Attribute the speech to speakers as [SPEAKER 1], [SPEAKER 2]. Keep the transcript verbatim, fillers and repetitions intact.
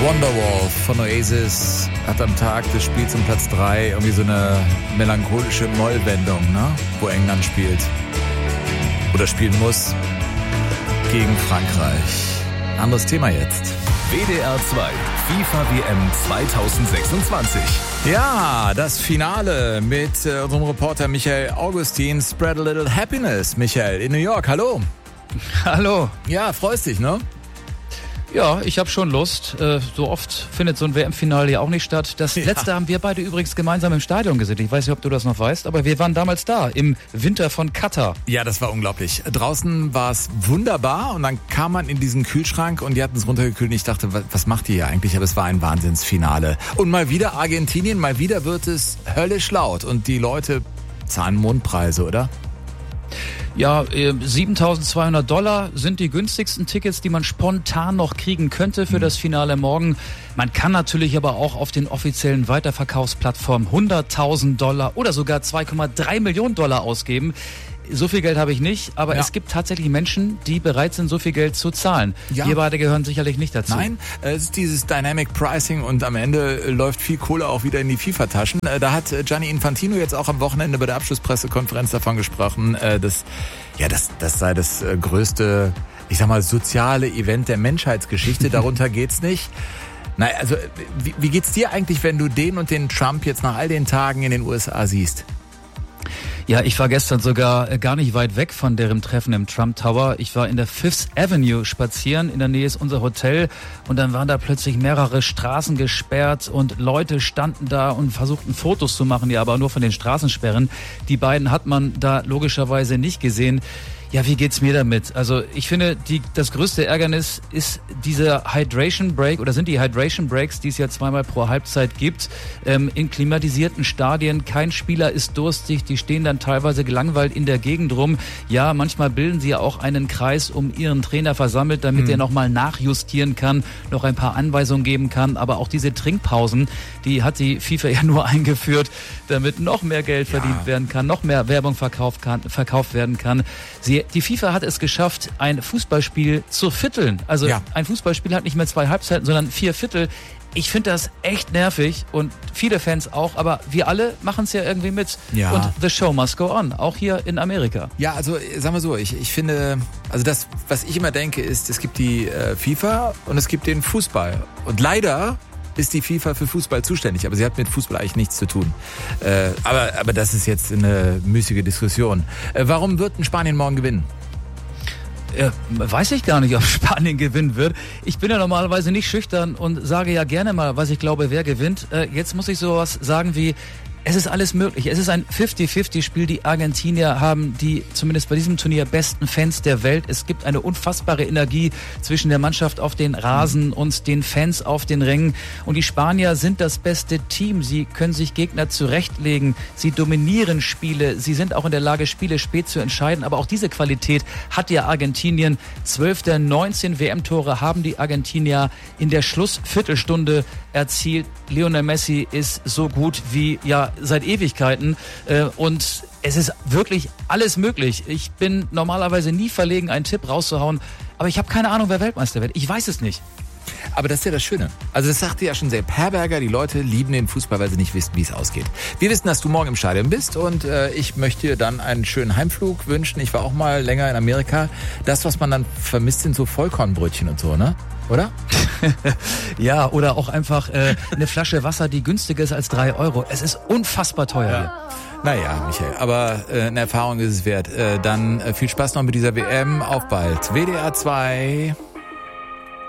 [SPEAKER 1] Wonderwall von Oasis hat am Tag des Spiels um Platz drei irgendwie so eine melancholische Mollwendung, ne? Wo England spielt. Oder spielen muss gegen Frankreich. Anderes Thema jetzt.
[SPEAKER 2] W D R zwei FIFA W M zwanzig sechsundzwanzig.
[SPEAKER 1] Ja, das Finale mit äh, unserem Reporter Michael Augustin. Spread a little happiness, Michael, in New York. Hallo.
[SPEAKER 3] Hallo.
[SPEAKER 1] Ja, freust dich, ne?
[SPEAKER 3] Ja, ich habe schon Lust. Äh, so oft findet so ein W M-Finale ja auch nicht statt. Das ja. letzte haben wir beide übrigens gemeinsam im Stadion gesehen. Ich weiß nicht, ob du das noch weißt, aber wir waren damals da, im Winter von Katar.
[SPEAKER 1] Ja, das war unglaublich. Draußen war es wunderbar und dann kam man in diesen Kühlschrank und die hatten es runtergekühlt und ich dachte, was, was macht ihr hier eigentlich? Aber es war ein Wahnsinnsfinale. Und mal wieder Argentinien, mal wieder wird es höllisch laut und die Leute zahlen Mondpreise, oder?
[SPEAKER 3] Ja, siebentausendzweihundert Dollar sind die günstigsten Tickets, die man spontan noch kriegen könnte für das Finale morgen. Man kann natürlich aber auch auf den offiziellen Weiterverkaufsplattformen hunderttausend Dollar oder sogar zwei Komma drei Millionen Dollar ausgeben. So viel Geld habe ich nicht, aber ja. es gibt tatsächlich Menschen, die bereit sind, so viel Geld zu zahlen. Ja. Wir beide gehören sicherlich nicht dazu.
[SPEAKER 1] Nein, es ist dieses Dynamic Pricing und am Ende läuft viel Kohle auch wieder in die FIFA-Taschen. Da hat Gianni Infantino jetzt auch am Wochenende bei der Abschlusspressekonferenz davon gesprochen, dass ja, das, das sei das größte, ich sag mal, soziale Event der Menschheitsgeschichte. Darunter geht's nicht. Naja, also wie, wie geht's dir eigentlich, wenn du den und den Trump jetzt nach all den Tagen in den U S A siehst?
[SPEAKER 3] Ja, ich war gestern sogar gar nicht weit weg von deren Treffen im Trump Tower. Ich war in der Fifth Avenue spazieren, in der Nähe ist unser Hotel und dann waren da plötzlich mehrere Straßen gesperrt und Leute standen da und versuchten Fotos zu machen, ja, aber nur von den Straßensperren. Die beiden hat man da logischerweise nicht gesehen. Ja, wie geht's mir damit? Also ich finde, die, das größte Ärgernis ist dieser Hydration Break oder sind die Hydration Breaks, die es ja zweimal pro Halbzeit gibt, ähm, in klimatisierten Stadien. Kein Spieler ist durstig, die stehen dann teilweise gelangweilt in der Gegend rum. Ja, manchmal bilden sie ja auch einen Kreis um ihren Trainer versammelt, damit mhm. er nochmal nachjustieren kann, noch ein paar Anweisungen geben kann. Aber auch diese Trinkpausen, die hat die FIFA ja nur eingeführt, damit noch mehr Geld ja. verdient werden kann, noch mehr Werbung verkauft, kann, verkauft werden kann. Sie Die FIFA hat es geschafft, ein Fußballspiel zu vierteln. Also ja. ein Fußballspiel hat nicht mehr zwei Halbzeiten, sondern vier Viertel. Ich finde das echt nervig und viele Fans auch, aber wir alle machen es ja irgendwie mit. Ja. Und the show must go on, auch hier in Amerika.
[SPEAKER 1] Ja, also sagen wir so, ich, ich finde, also das, was ich immer denke, ist, es gibt die äh, FIFA und es gibt den Fußball. Und leider ist die FIFA für Fußball zuständig, aber sie hat mit Fußball eigentlich nichts zu tun. Äh, aber, aber das ist jetzt eine müßige Diskussion. Äh, warum wird denn Spanien morgen gewinnen?
[SPEAKER 3] Ja, weiß ich gar nicht, ob Spanien gewinnen wird. Ich bin ja normalerweise nicht schüchtern und sage ja gerne mal, was ich glaube, wer gewinnt. Äh, jetzt muss ich sowas sagen wie, es ist alles möglich. Es ist ein fünfzig fünfzig Spiel. Die Argentinier haben die zumindest bei diesem Turnier besten Fans der Welt. Es gibt eine unfassbare Energie zwischen der Mannschaft auf den Rasen und den Fans auf den Rängen. Und die Spanier sind das beste Team. Sie können sich Gegner zurechtlegen. Sie dominieren Spiele. Sie sind auch in der Lage, Spiele spät zu entscheiden. Aber auch diese Qualität hat ja Argentinien. Zwölf der neunzehn W M-Tore haben die Argentinier in der Schlussviertelstunde erzielt. Lionel Messi ist so gut wie ja seit Ewigkeiten äh, und es ist wirklich alles möglich. Ich bin normalerweise nie verlegen, einen Tipp rauszuhauen, aber ich habe keine Ahnung, wer Weltmeister wird. Ich weiß es nicht.
[SPEAKER 1] Aber das ist ja das Schöne. Also das sagte ja schon Sepp Herberger, die Leute lieben den Fußball, weil sie nicht wissen, wie es ausgeht. Wir wissen, dass du morgen im Stadion bist und äh, ich möchte dir dann einen schönen Heimflug wünschen. Ich war auch mal länger in Amerika. Das, was man dann vermisst, sind so Vollkornbrötchen und so, ne? Oder?
[SPEAKER 3] Ja, oder auch einfach äh, eine Flasche Wasser, die günstiger ist als drei Euro. Es ist unfassbar teuer ja. hier.
[SPEAKER 1] Naja, Michael, aber äh, eine Erfahrung ist es wert. Äh, dann äh, viel Spaß noch mit dieser W M. Auf bald. W D R zwei.